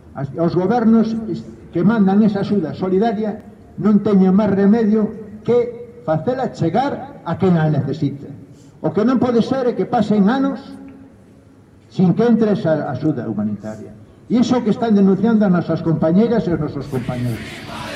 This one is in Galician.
Os gobernos que mandan esa axuda solidaria non teñen máis remedio que facela chegar a quen a necesita. O que non pode ser é que pasen anos sin que entre esa axuda humanitaria. E iso que están denunciando as nosas compañeras e os nosos compañeros.